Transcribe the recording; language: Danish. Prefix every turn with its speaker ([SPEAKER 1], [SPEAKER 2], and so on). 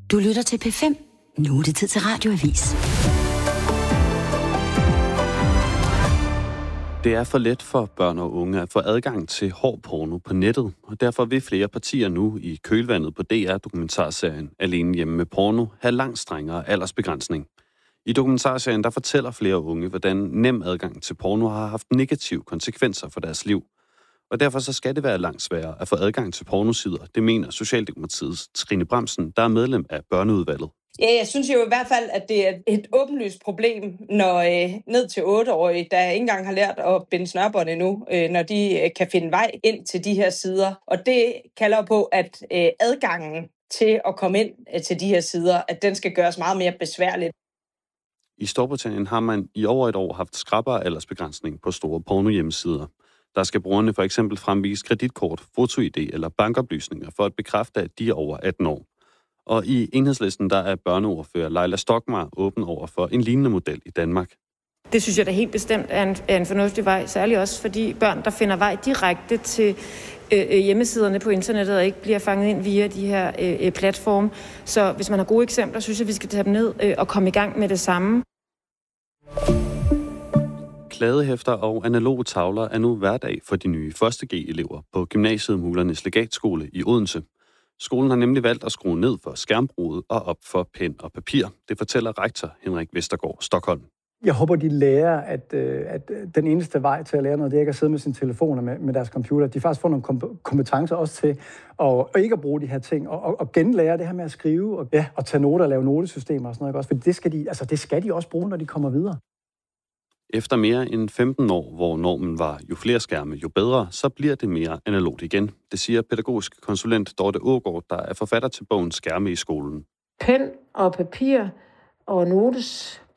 [SPEAKER 1] Du lytter til P5. Nu er det tid til Radioavis.
[SPEAKER 2] Det er for let for børn og unge at få adgang til hård porno på nettet, og derfor vil flere partier nu i kølvandet på DR-dokumentarserien Alene hjemme med porno have langt strengere aldersbegrænsning. I dokumentarserien der fortæller flere unge, hvordan nem adgang til porno har haft negative konsekvenser for deres liv. Og derfor så skal det være langt sværere at få adgang til pornosider, det mener Socialdemokratiets Trine Bramsen, der er medlem af børneudvalget.
[SPEAKER 3] Ja, jeg synes jo i hvert fald, at det er et åbenlyst problem, når ned til 8-årige, der ikke engang har lært at binde snørbånd endnu, når de kan finde vej ind til de her sider. Og det kalder på, at adgangen til at komme ind til de her sider, at den skal gøres meget mere besværligt.
[SPEAKER 2] I Storbritannien har man i over et år haft skrappere aldersbegrænsning på store pornohjemmesider. Der skal brugerne for eksempel fremvise kreditkort, foto-ID eller bankoplysninger for at bekræfte, at de er over 18 år. Og i Enhedslisten, der er børneordfører Leila Stokmar åben over for en lignende model i Danmark.
[SPEAKER 4] Det synes jeg da helt bestemt er en fornuftig vej, særligt også fordi børn, der finder vej direkte til hjemmesiderne på internettet og ikke bliver fanget ind via de her platforme. Så hvis man har gode eksempler, synes jeg, vi skal tage dem ned og komme i gang med det samme.
[SPEAKER 2] Kladehæfter og analoge tavler er nu hverdag for de nye 1.G-elever på gymnasiet Mulernes Legatskole i Odense. Skolen har nemlig valgt at skrue ned for skærmbruget og op for pen og papir. Det fortæller rektor Henrik Vestergaard Stockholm.
[SPEAKER 5] Jeg håber, de lærer, at den eneste vej til at lære noget, det er ikke at sidde med sine telefoner med deres computer. De faktisk får nogle kompetencer også til at ikke at bruge de her ting, og genlære det her med at skrive, og tage noter og lave notesystemer og sådan noget. Også, for det skal de også bruge, når de kommer videre.
[SPEAKER 2] Efter mere end 15 år, hvor normen var jo flere skærme, jo bedre, så bliver det mere analogt igen. Det siger pædagogisk konsulent Dorte Aagaard, der er forfatter til bogen Skærme i skolen.
[SPEAKER 6] Pen og papir og